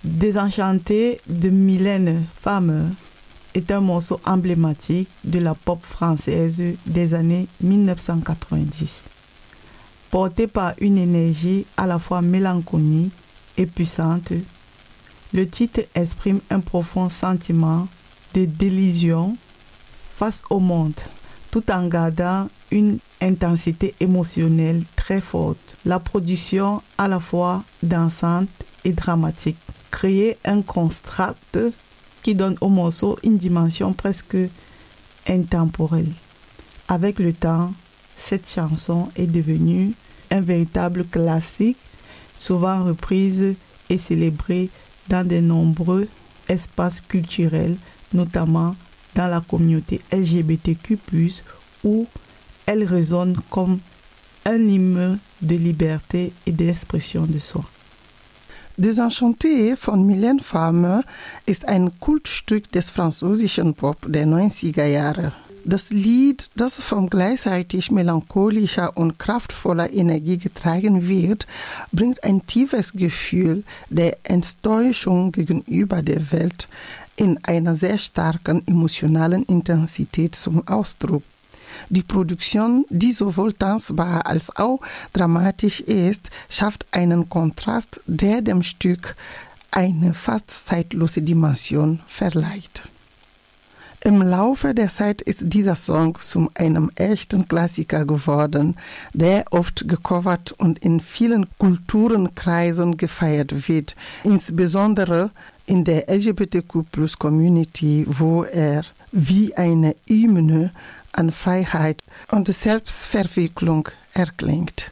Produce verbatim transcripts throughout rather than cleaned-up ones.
Désenchantée de Mylène Farmer est un morceau emblématique de la pop française des années dix-neuf cent quatre-vingt-dix. Porté par une énergie à la fois mélancolique et puissante, le titre exprime un profond sentiment de désillusion face au monde, tout en gardant une intensité émotionnelle très forte. La production à la fois dansante et dramatique crée un contraste qui donne au morceau une dimension presque intemporelle. Avec le temps, cette chanson est devenue un véritable classique, souvent reprise et célébrée dans de nombreux espaces culturels, notamment dans la communauté L G B T Q plus, où elle résonne comme un hymne de liberté et d'expression de soi. Désenchantée von Mylène Farmer ist ein Kultstück des französischen Pop der neunziger Jahre. Das Lied, das von gleichzeitig melancholischer und kraftvoller Energie getragen wird, bringt ein tiefes Gefühl der Enttäuschung gegenüber der Welt in einer sehr starken emotionalen Intensität zum Ausdruck. Die Produktion, die sowohl tanzbar als auch dramatisch ist, schafft einen Kontrast, der dem Stück eine fast zeitlose Dimension verleiht. Im Laufe der Zeit ist dieser Song zu einem echten Klassiker geworden, der oft gecovert und in vielen Kulturenkreisen gefeiert wird, insbesondere in der L G B T Q plus Community, wo er wie eine Hymne an Freiheit und Selbstverwirklichung erklingt.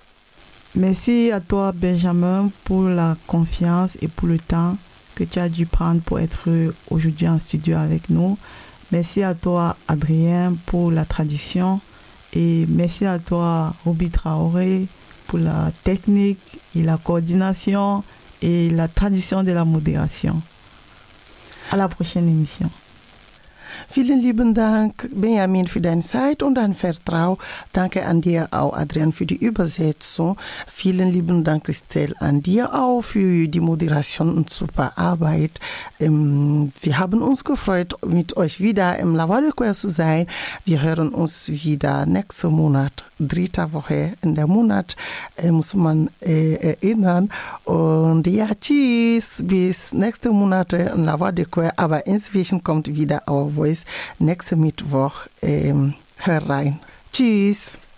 Merci à toi Benjamin pour la confiance et pour le temps que tu as dû prendre pour être aujourd'hui en studio avec nous. Merci à toi Adrien pour la traduction et merci à toi Ruby Traoré pour la technique et la coordination et la traduction de la modération. À la prochaine émission. Vielen lieben Dank, Benjamin, für deine Zeit und dein Vertrauen. Danke an dir auch, Adrian, für die Übersetzung. Vielen lieben Dank, Christelle, an dir auch für die Moderation und super Arbeit. Ähm, wir haben uns gefreut, mit euch wieder im La Voix de Coeur zu sein. Wir hören uns wieder nächsten Monat, dritte Woche in der Monat, äh, muss man äh, erinnern. Und ja, tschüss, bis nächsten Monat in La Voix de Coeur. Aber inzwischen kommt wieder auch Voice nächsten Mittwoch ähm, herein. Tschüss.